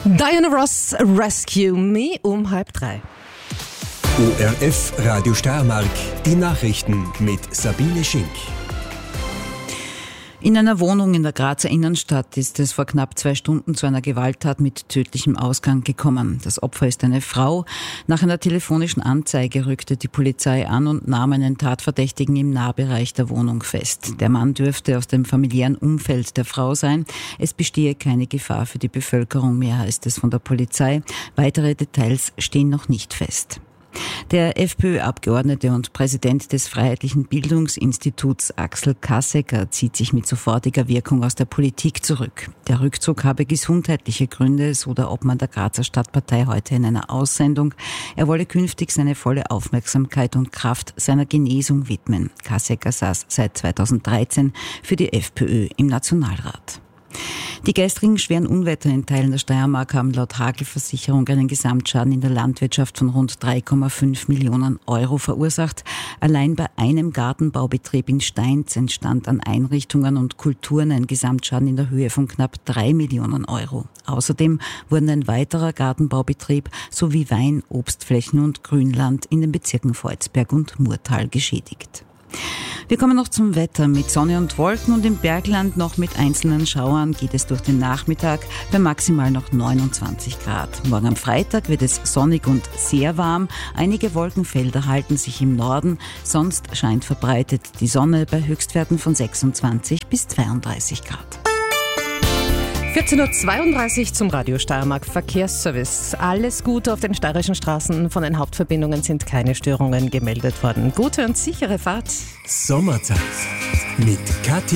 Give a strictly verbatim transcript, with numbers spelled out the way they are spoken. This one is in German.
Diana Ross, Rescue Me um halb drei. O R F Radio Steiermark, die Nachrichten mit Sabine Schink. In einer Wohnung in der Grazer Innenstadt ist es vor knapp zwei Stunden zu einer Gewalttat mit tödlichem Ausgang gekommen. Das Opfer ist eine Frau. Nach einer telefonischen Anzeige rückte die Polizei an und nahm einen Tatverdächtigen im Nahbereich der Wohnung fest. Der Mann dürfte aus dem familiären Umfeld der Frau sein. Es bestehe keine Gefahr für die Bevölkerung mehr, heißt es von der Polizei. Weitere Details stehen noch nicht fest. Der FPÖ-Abgeordnete und Präsident des Freiheitlichen Bildungsinstituts Axel Kassecker zieht sich mit sofortiger Wirkung aus der Politik zurück. Der Rückzug habe gesundheitliche Gründe, so der Obmann der Grazer Stadtpartei heute in einer Aussendung. Er wolle künftig seine volle Aufmerksamkeit und Kraft seiner Genesung widmen. Kassecker saß seit zweitausenddreizehn für die FPÖ im Nationalrat. Die gestrigen schweren Unwetter in Teilen der Steiermark haben laut Hagelversicherung einen Gesamtschaden in der Landwirtschaft von rund drei Komma fünf Millionen Euro verursacht. Allein bei einem Gartenbaubetrieb in Steins entstand an Einrichtungen und Kulturen ein Gesamtschaden in der Höhe von knapp drei Millionen Euro. Außerdem wurden ein weiterer Gartenbaubetrieb sowie Wein-, Obstflächen und Grünland in den Bezirken Volzberg und Murtal geschädigt. Wir kommen noch zum Wetter. Mit Sonne und Wolken und im Bergland noch mit einzelnen Schauern geht es durch den Nachmittag bei maximal noch neunundzwanzig Grad. Morgen am Freitag wird es sonnig und sehr warm. Einige Wolkenfelder halten sich im Norden, sonst scheint verbreitet die Sonne bei Höchstwerten von sechsundzwanzig bis zweiunddreißig Grad. vierzehn Uhr zweiunddreißig zum Radio Steiermark Verkehrsservice. Alles Gute auf den steirischen Straßen. Von den Hauptverbindungen sind keine Störungen gemeldet worden. Gute und sichere Fahrt. Sommerzeit mit Kathi